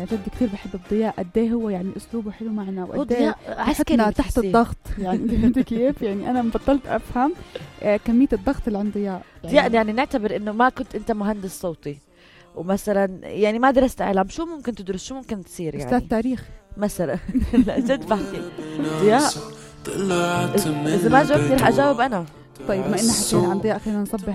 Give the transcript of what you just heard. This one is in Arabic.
جد كثير بحب الضياء، قديه هو يعني أسلوبه حلو معنا، وقديه عسكري تحت الضغط يعني. انت فهمتي كيف؟ يعني أنا بطلت أفهم كمية الضغط اللي عند ضياء يعني نعتبر إنه ما كنت أنت مهندس صوتي ومثلا يعني ما درست إعلام، شو ممكن تدرس، شو ممكن تصير يعني أستاذ تاريخ مثلا. لا جد بحكي ضياء، إذا ما جاوبتني رح أجاوب أنا. طيب ما إننا حكينا عن ضياء خلينا نصبح